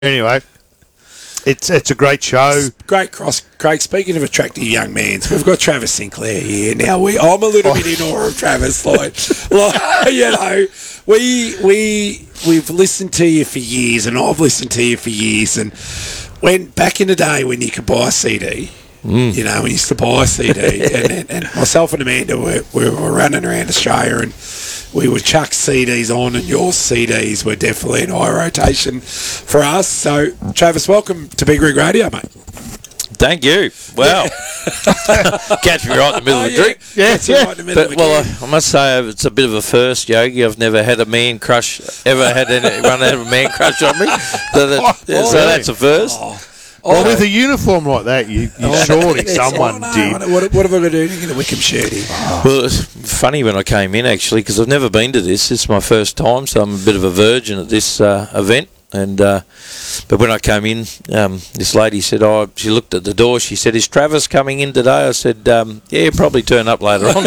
Anyway, it's a great show. Great cross, Craig. Speaking of attractive young men, we've got Travis Sinclair here. Now I'm a little bit in awe of Travis. Like we've listened to you for years, and I've listened to you for years. And when back in the day when you could buy a CD. when you used to buy a CD, and myself and Amanda we were running around Australia, and we would chuck CDs on, and your CDs were definitely in high rotation for us. So, Travis, welcome to Big Rig Radio, mate. Thank you. Wow. Catch me right in the middle of the drink. Right in the middle of the drink. I must say it's a bit of a first, Yogi. I've never had a man crush, ever had anyone have a man crush on me. So that's a first. Well, with a uniform like that, you surely someone did. What have I got to do to get a Wickham shirt here? Well, it's funny when I came in, actually, because I've never been to this. It's my first time, so I'm a bit of a virgin at this event. And but when I came in, this lady said, she looked at the door. She said, "Is Travis coming in today?" I said, "Yeah, he'll probably turn up later on."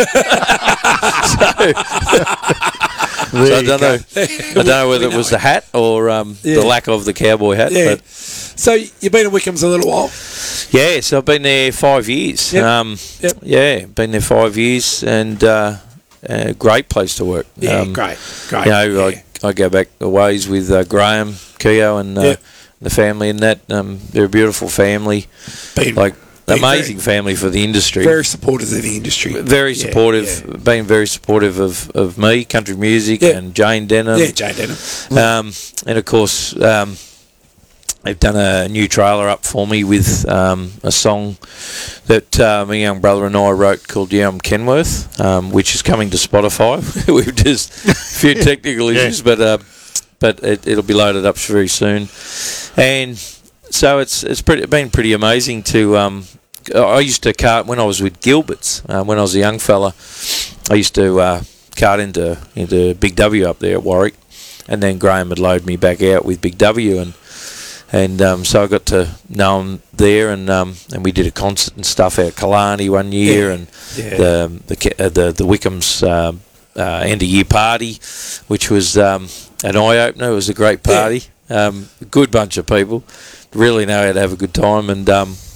So I don't know whether it was the hat or the lack of the cowboy hat. Yeah. But So you've been at Wickham's a little while? Yeah, so I've been there 5 years. Yep. Yeah, been there 5 years, and great place to work. Yeah, great. I go back a ways with Graham, Keogh, and the family and that. They're a beautiful family. Amazing family for the industry. Very supportive of the industry. Very supportive. Yeah. Been very supportive of me, country music, and Jane Denham. Yeah, Jane Denham. And of course, they've done a new trailer up for me with a song that my young brother and I wrote called Yeah, I'm Kenworth, which is coming to Spotify. We've just a few technical issues, but it'll be loaded up very soon. And so it's been pretty amazing to. I used to kart when I was with Gilbert's. When I was a young fella, I used to kart into Big W up there at Warwick, and then Graham would load me back out with Big W, and so I got to know him there, and we did a concert and stuff at Killarney one year, and the Wickham's end of year party, which was an eye opener. It was a great party. Good bunch of people, really know how to have a good time, and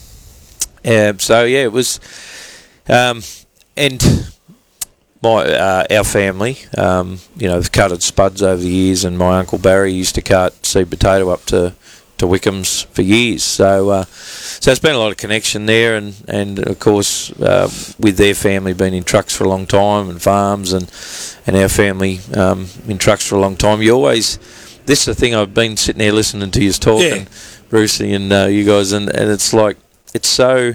it was, and our family, they've carted spuds over the years, and my Uncle Barry used to cart seed potato up to Wickham's for years, so it's been a lot of connection there, and of course with their family being in trucks for a long time, and farms, and our family in trucks for a long time. This is the thing, I've been sitting there listening to you talking, Brucey, and you guys, and it's like, it's so,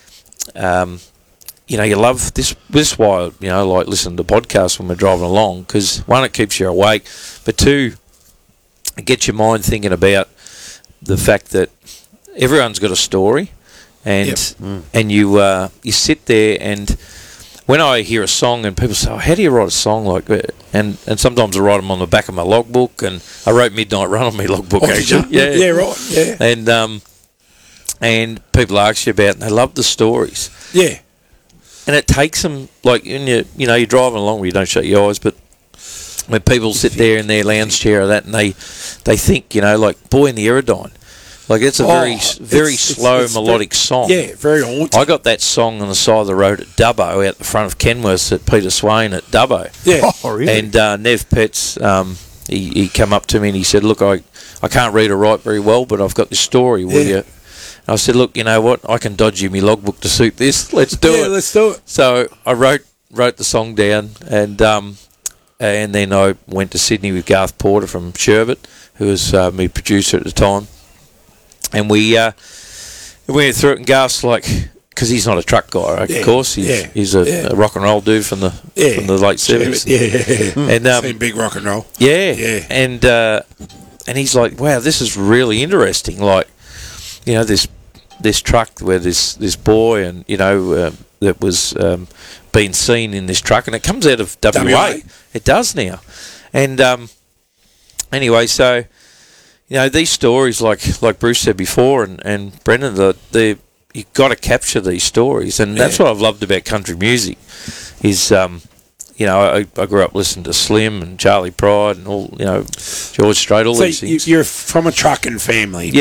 you love this. This is why like listening to podcasts when we're driving along, because one, it keeps you awake, but two, it gets your mind thinking about the fact that everyone's got a story, and you sit there, and when I hear a song and people say, "Oh, how do you write a song like that?" and sometimes I write them on the back of my logbook, and I wrote Midnight Run on my logbook actually. Yeah, right. Yeah. And people ask you about it, and they love the stories. Yeah. And it takes them, like, when you're driving along where you don't shut your eyes, but when people sit there in their lounge chair or that, and they think, like Boy in the Aerodyne. Like, it's a very slow, melodic song. Yeah, very haunting. I got that song on the side of the road at Dubbo, out the front of Kenworth at Peter Swain at Dubbo. Yeah. Oh, really? And Nev Petts, he come up to me and he said, "Look, I can't read or write very well, but I've got this story, will you?" And I said, "Look, you know what? I can dodge you my logbook to suit this. Let's do it." Yeah, let's do it. So I wrote the song down, and then I went to Sydney with Garth Porter from Sherbet, who was my producer at the time, and we went through it. And Garth's like, because he's not a truck guy, of course, he's a rock and roll dude from the late 70s. And seen big rock and roll. Yeah. And he's like, "Wow, this is really interesting. Like, this truck where this boy and that was being seen in this truck, and it comes out of WA. It does now, and anyway, so these stories, like Bruce said before, and Brendan, you've got to capture these stories, and that's what I've loved about country music, is I grew up listening to Slim and Charlie Pride and all, George Strait, all So these things. you're from a trucking family.